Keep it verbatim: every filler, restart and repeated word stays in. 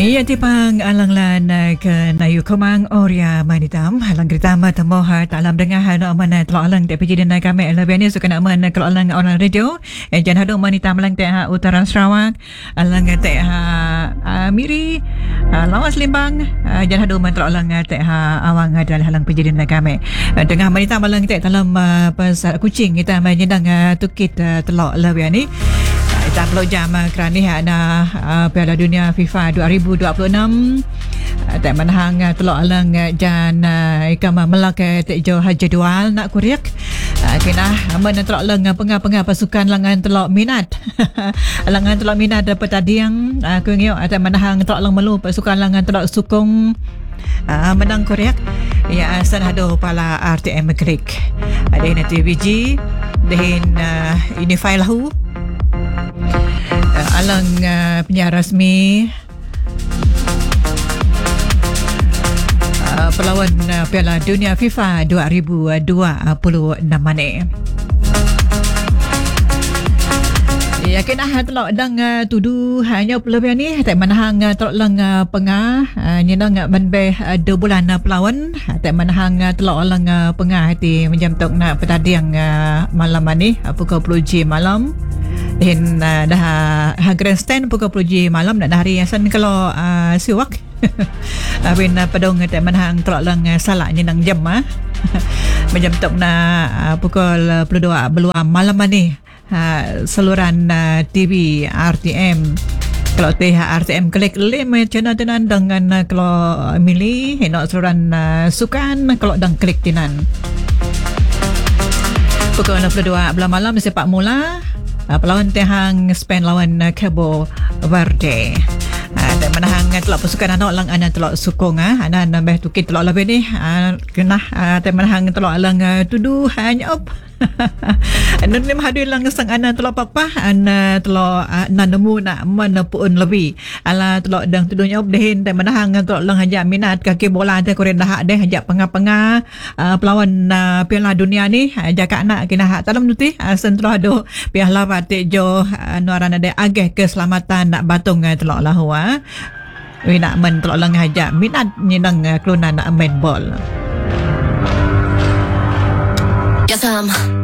Iya tipang alang lan ke nayu komang oria manitam halang gritama tamoha talam dengar hano mana telo alang te piji dan kami labiani suka nak mana kalau alang orang radio eh jan hado manitam lang te ha utara Sarawak alang te ha miri lawas limbang jan hado man telo alang te ha awang adalah halang piji dan kami dengar manitam alang te dalam pasal kucing kita menyedang tukit telo labiani kita peluk jam kerana ada Piala Dunia FIFA dua ribu dua puluh enam tak menang telok alang jan ikam melak tak jauh jadual nak kuriak kena men telok alang pengah-pengah pasukan langan telok minat langan telok minat dapat tadiang aku ngio tak menang telok alang melu pasukan langan telok sukong Uh, menang Korea ya asan hado pala R T M Creek ada na T V G dahin uh, Unify lahu uh, alang uh, penyiar rasmi uh, pelawan uh, Piala Dunia FIFA dua ribu dua puluh enam mane. Yakin ah telok dang uh, tudu hanya pelebih ni tak menang uh, telok lang uh, pengah uh, nyenang uh, menbeh uh, dua bulan uh, pelawan uh, tak menang uh, telok lang uh, pengah hati menjam tok nak petadiang uh, malam ni uh, pukul sepuluh J malam dan uh, dah uh, grandstand pukul sepuluh J malam nak dah hari asan kalau uh, siwak abin uh, padong tak menang telok lang uh, salah nyenang jam ah uh. menjam tok nak uh, pukul uh, sepuluh dua beluam malam ni Ha, saluran uh, T V R T M kalau teh R T M klik le macam tenan dengan uh, kalau milih hendak saluran uh, sukan kalau dang klik tenan pukul enam puluh dua belas malam sepak mula uh, pelawan tehang Spain lawan uh, Cabo Verde uh, dan menang telok pasukan anak lang anak telok sukong ah anak nambah tukit telok lebih ni uh, kena uh, dan menang telok alang uh, tuduh hanya op anu ni mahadu lang sang ana telok papa ana telok nan nemu nak mana pun lebih ala telok dang tudunya obdehin dan menang telok lang hajak minat kaki bola te Korea dah deh hajak pengah-pengah uh, pelawan uh, Piala Dunia ni hajak anak kena hak dalam nuti uh, sentro ado piala batik jo anu uh, arana de ageh keselamatan nak batung uh, telok lahua wi nak men telok lang hajak minat nyendang uh, kelunan nak main bol. Ya sama.